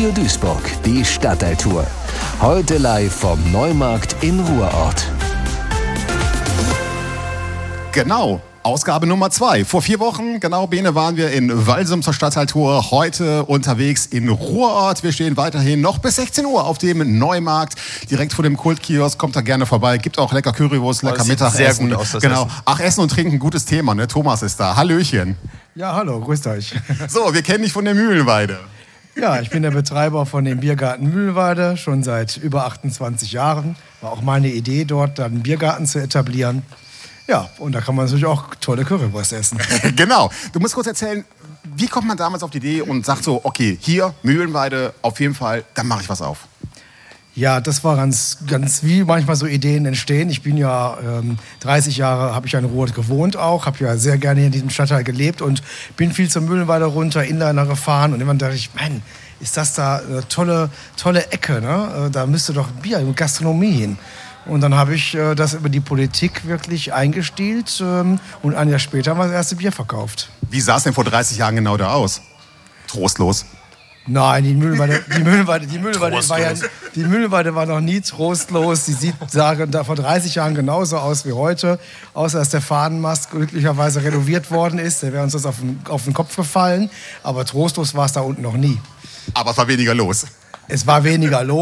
Radio Duisburg, die Stadtteiltour. Heute live vom Neumarkt in Ruhrort. Genau, Ausgabe Nummer 2. Vor 4 Wochen, genau, Bene, waren wir in Walsum zur Stadtteiltour. Heute unterwegs in Ruhrort. Wir stehen weiterhin noch bis 16 Uhr auf dem Neumarkt. Direkt vor dem Kultkiosk. Kommt da gerne vorbei. Gibt auch lecker Currywurst, lecker Mittagessen. Sehr gut aus, das genau. Essen. Ach, Essen und Trinken, gutes Thema, ne? Thomas ist da. Hallöchen. Ja, hallo, grüßt euch. So, wir kennen dich von der Mühlenweide. Ja, ich bin der Betreiber von dem Biergarten Mühlenweide, schon seit über 28 Jahren. War auch meine Idee, dort dann einen Biergarten zu etablieren. Ja, und da kann man natürlich auch tolle Currywurst essen. Genau. Du musst kurz erzählen, wie kommt man damals auf die Idee und sagt so, okay, hier, Mühlenweide, auf jeden Fall, dann mache ich was auf. Ja, das war ganz wie manchmal so Ideen entstehen. Ich bin ja 30 Jahre, habe ich ja in Ruhrort gewohnt auch, habe ja sehr gerne hier in diesem Stadtteil gelebt und bin viel zur Mühlenweide runter, Inliner gefahren und irgendwann dachte ich, Mann, ist das da eine tolle Ecke, ne? Da müsste doch Bier und Gastronomie hin. Und dann habe ich das über die Politik wirklich eingestielt und ein Jahr später haben wir das erste Bier verkauft. Wie sah es denn vor 30 Jahren genau da aus? Trostlos. Nein, die Mühlenweide war noch nie trostlos. Die sah da vor 30 Jahren genauso aus wie heute. Außer, dass der Fahnenmast glücklicherweise renoviert worden ist. Der wäre uns das auf den Kopf gefallen. Aber trostlos war es da unten noch nie. Aber es war weniger los. Es war weniger los.